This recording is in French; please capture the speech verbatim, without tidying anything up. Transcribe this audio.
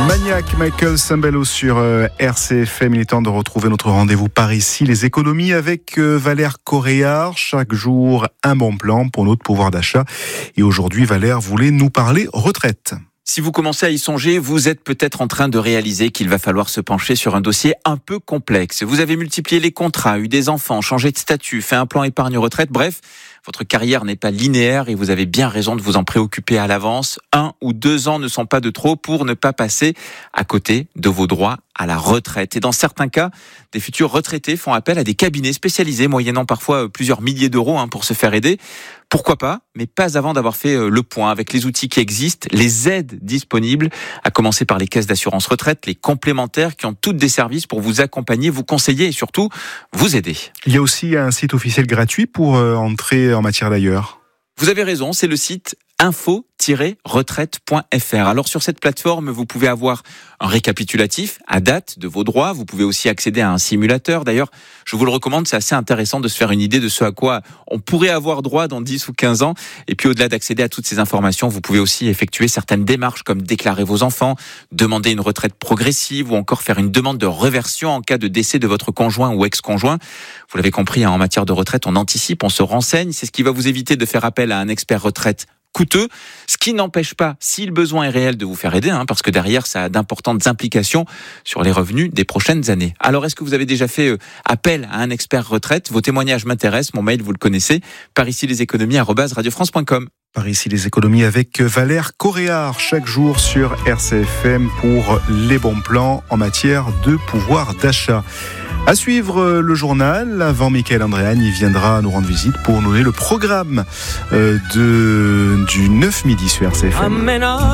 Maniac, Michael Sambello sur euh, R C F M. Il est temps de retrouver notre rendez-vous par ici, les économies avec euh, Valère Coréard. Chaque jour, un bon plan pour notre pouvoir d'achat. Et aujourd'hui, Valère voulait nous parler retraite. Si vous commencez à y songer, vous êtes peut-être en train de réaliser qu'il va falloir se pencher sur un dossier un peu complexe. Vous avez multiplié les contrats, eu des enfants, changé de statut, fait un plan épargne-retraite, bref, votre carrière n'est pas linéaire et vous avez bien raison de vous en préoccuper à l'avance. Un ou deux ans ne sont pas de trop pour ne pas passer à côté de vos droits à la retraite. Et dans certains cas, des futurs retraités font appel à des cabinets spécialisés, moyennant parfois plusieurs milliers d'euros hein, pour se faire aider. Pourquoi pas, mais pas avant d'avoir fait le point avec les outils qui existent, les aides disponibles, à commencer par les caisses d'assurance retraite, les complémentaires qui ont toutes des services pour vous accompagner, vous conseiller et surtout vous aider. Il y a aussi un site officiel gratuit pour euh, entrer en matière d'ailleurs. Vous avez raison, c'est le site info tiret retraite point f r. Alors sur cette plateforme, vous pouvez avoir un récapitulatif à date de vos droits. Vous pouvez aussi accéder à un simulateur. D'ailleurs, je vous le recommande, c'est assez intéressant de se faire une idée de ce à quoi on pourrait avoir droit dans dix ou quinze ans. Et puis au-delà d'accéder à toutes ces informations, vous pouvez aussi effectuer certaines démarches comme déclarer vos enfants, demander une retraite progressive ou encore faire une demande de réversion en cas de décès de votre conjoint ou ex-conjoint. Vous l'avez compris, en matière de retraite, on anticipe, on se renseigne. C'est ce qui va vous éviter de faire appel à un expert retraite coûteux, ce qui n'empêche pas, si le besoin est réel, de vous faire aider, hein, parce que derrière, ça a d'importantes implications sur les revenus des prochaines années. Alors, est-ce que vous avez déjà fait euh, appel à un expert retraite ? Vos témoignages m'intéressent, mon mail, vous le connaissez, par ici les économies arobase radio france point com. Par ici les économies avec Valère Coréard, chaque jour sur R C F M pour les bons plans en matière de pouvoir d'achat. À suivre le journal, avant Michael Andréane, il viendra nous rendre visite pour nous donner le programme de, du neuf midi sur R C F M.